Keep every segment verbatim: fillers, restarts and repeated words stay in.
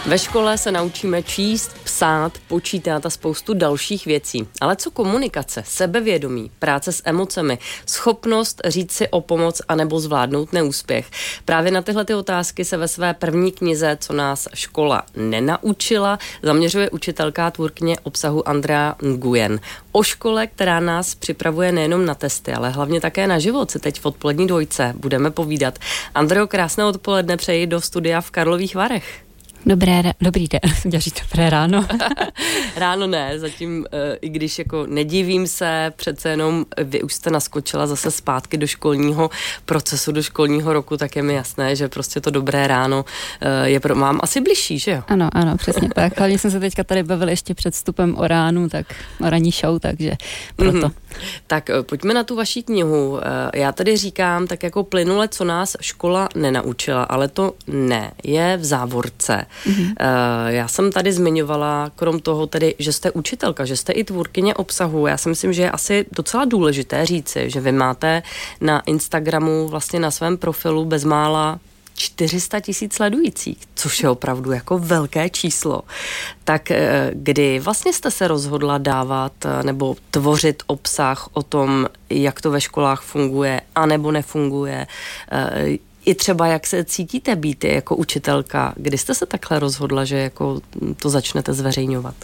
Ve škole se naučíme číst, psát, počítat a spoustu dalších věcí. Ale co komunikace, sebevědomí, práce s emocemi, schopnost říct si o pomoc anebo zvládnout neúspěch? Právě na tyhle ty otázky se ve své první knize, Co nás škola nenaučila, zaměřuje učitelka a tvůrkyně obsahu Andrea Nguyen. O škole, která nás připravuje nejenom na testy, ale hlavně také na život, se teď v odpolední dvojce budeme povídat. Andreo, krásné odpoledne přeji do studia v Karlových Varech. Dobré, dobrý den, já říct dobré ráno. Ráno ne, zatím, i když jako nedivím se, přece jenom vy už jste naskočila zase zpátky do školního procesu, do školního roku, tak je mi jasné, že prostě to dobré ráno je pro mám asi bližší, že jo? Ano, ano, přesně tak. Hlavně jsem se teďka tady bavila ještě před vstupem o ránu, tak o ranní show, takže proto. Mm-hmm. Tak pojďme na tu vaši knihu. Já tady říkám tak jako plynule, co nás škola nenaučila, ale to ne, je v závorce. Mm-hmm. Já jsem tady zmiňovala, krom toho tedy, že jste učitelka, že jste i tvůrkyně obsahu. Já si myslím, že je asi docela důležité říci, že vy máte na Instagramu vlastně na svém profilu bezmála čtyři sta tisíc sledujících, což je opravdu jako velké číslo. Tak kdy vlastně jste se rozhodla dávat nebo tvořit obsah o tom, jak to ve školách funguje, anebo nefunguje, i třeba jak se cítíte být jako učitelka, kdy jste se takhle rozhodla, že jako to začnete zveřejňovat?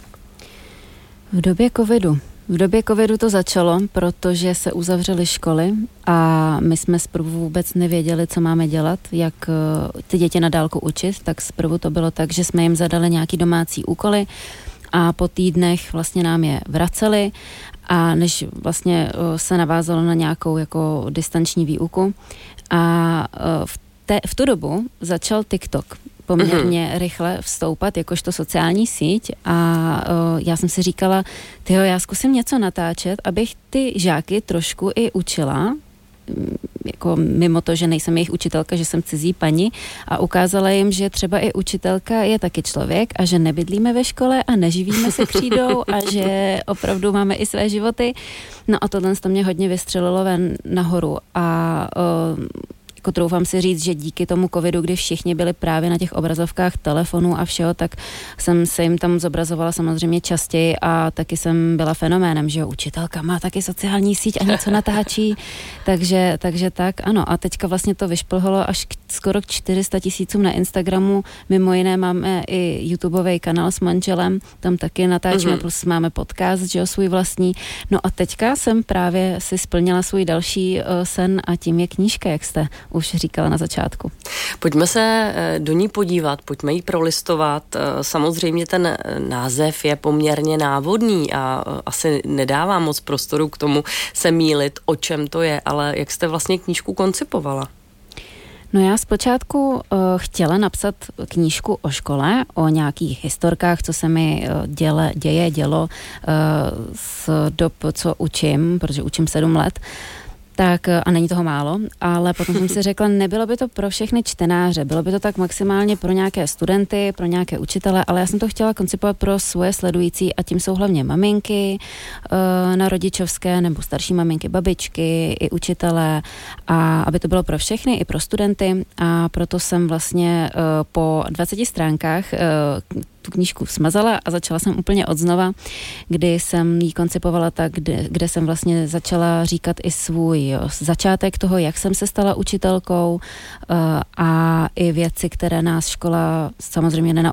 V době covidu. V době covidu to začalo, protože se uzavřely školy a my jsme zprvu vůbec nevěděli, co máme dělat, jak ty děti na dálku učit, tak zprvu to bylo tak, že jsme jim zadali nějaký domácí úkoly a po týdnech vlastně nám je vraceli a než vlastně se navázalo na nějakou jako distanční výuku a v, té, v tu dobu začal TikTok poměrně mm-hmm. rychle vstoupat jakožto sociální síť a uh, já jsem si říkala, tyjo, já zkusím něco natáčet, abych ty žáky trošku i učila, jako mimo to, že nejsem jejich učitelka, že jsem cizí paní a ukázala jim, že třeba i učitelka je taky člověk a že nebydlíme ve škole a neživíme se křídou a že opravdu máme i své životy. No a tohle to mě hodně vystřelilo ven nahoru a uh, jako troufám si říct, že díky tomu covidu, kdy všichni byli právě na těch obrazovkách telefonů a všeho, tak jsem se jim tam zobrazovala samozřejmě častěji a taky jsem byla fenoménem, že jo, učitelka má taky sociální síť a něco natáčí, takže, takže tak, ano. A teďka vlastně to vyšplhalo až k, skoro k čtyři sta tisícům na Instagramu, mimo jiné máme i YouTubeový kanál s manželem, tam taky natáčíme, mm-hmm. plus máme podcast, že jo, svůj vlastní. No a teďka jsem právě si splnila svůj další uh, sen a tím je knížka, jak jste už říkala na začátku. Pojďme se do ní podívat, pojďme ji prolistovat. Samozřejmě ten název je poměrně návodný a asi nedává moc prostoru k tomu se mýlit, o čem to je, ale jak jste vlastně knížku koncipovala? No já zpočátku uh, chtěla napsat knížku o škole, o nějakých historkách, co se mi uh, děle, děje, dělo uh, z dob, co učím, protože učím sedm let. Tak a není toho málo, ale potom jsem si řekla, nebylo by to pro všechny čtenáře, bylo by to tak maximálně pro nějaké studenty, pro nějaké učitele, ale já jsem to chtěla koncipovat pro svoje sledující a tím jsou hlavně maminky uh, na rodičovské nebo starší maminky, babičky i učitelé a aby to bylo pro všechny i pro studenty a proto jsem vlastně uh, po dvaceti stránkách uh, tu knížku smazala a začala jsem úplně odznova, kdy jsem ji koncipovala tak, kde, kde jsem vlastně začala říkat i svůj jo, začátek toho, jak jsem se stala učitelkou uh, a i věci, které nás škola samozřejmě nenaučila